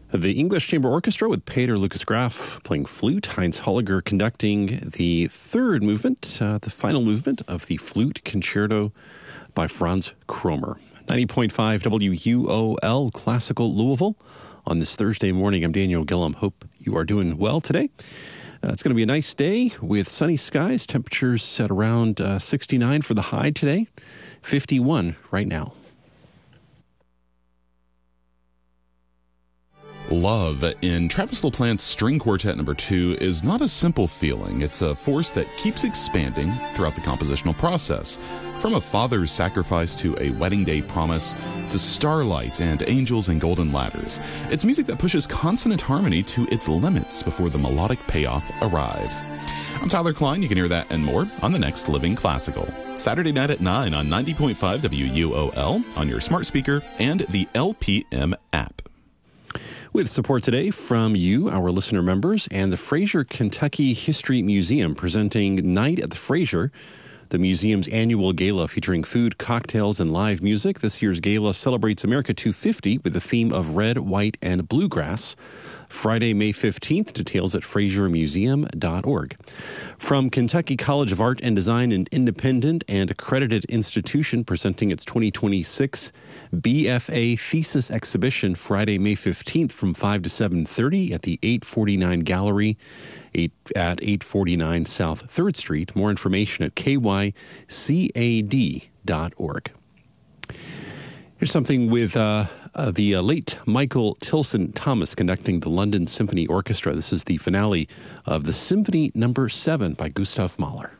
The English Chamber Orchestra with Peter Lucas Graf playing flute, Heinz Holliger conducting the third movement, the final movement of the Flute Concerto by Franz Kromer. 90.5 WUOL Classical Louisville. On this Thursday morning, I'm Daniel Gillum. Hope you are doing well today. It's going to be a nice day with sunny skies. Temperatures at around 69 for the high today, 51 right now. Love in Travis LaPlante's String Quartet No. 2 is not a simple feeling. It's a force that keeps expanding throughout the compositional process. From a father's sacrifice to a wedding day promise to starlight and angels and golden ladders. It's music that pushes consonant harmony to its limits before the melodic payoff arrives. I'm Tyler Klein. You can hear that and more on the next Living Classical. Saturday night at 9 on 90.5 WUOL on your smart speaker and the LPM app. With support today from you, our listener members, and the Fraser Kentucky History Museum presenting Night at the Fraser, the museum's annual gala featuring food, cocktails, and live music. This year's gala celebrates America 250 with the theme of red, white, and bluegrass. Friday, May 15th, details at FraserMuseum.org. From Kentucky College of Art and Design, an independent and accredited institution presenting its 2026 BFA Thesis Exhibition Friday, May 15th from 5 to 7:30 at the 849 Gallery at 849 South 3rd Street. More information at kycad.org. Here's something with the late Michael Tilson Thomas conducting the London Symphony Orchestra. This is the finale of the Symphony No. 7 by Gustav Mahler.